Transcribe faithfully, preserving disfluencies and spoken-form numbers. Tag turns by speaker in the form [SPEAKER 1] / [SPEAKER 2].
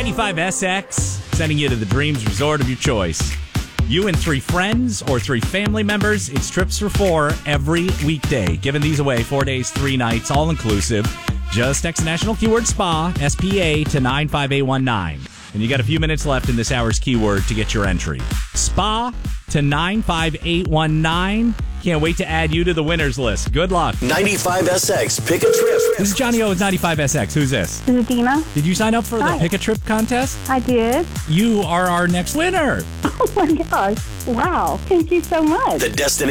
[SPEAKER 1] ninety-five S X, sending you to the Dreams Resort of your choice. You and three friends or three family members, it's trips for four every weekday. Giving these away four days, three nights, all inclusive. Just text the national keyword SPA, S P A, to nine five eight one nine. And you got a few minutes left in this hour's keyword to get your entry. SPA to nine five eight one nine. Can't wait to add you to the winners list. Good luck.
[SPEAKER 2] ninety-five S X, pick a trip.
[SPEAKER 1] This is Johnny O with ninety-five S X. Who's this?
[SPEAKER 3] This is Dina.
[SPEAKER 1] Did you sign up for
[SPEAKER 3] Hi.
[SPEAKER 1] the Pick a Trip contest?
[SPEAKER 3] I did.
[SPEAKER 1] You are our next winner.
[SPEAKER 3] Oh my gosh. Wow. Thank you so much.
[SPEAKER 2] The destination.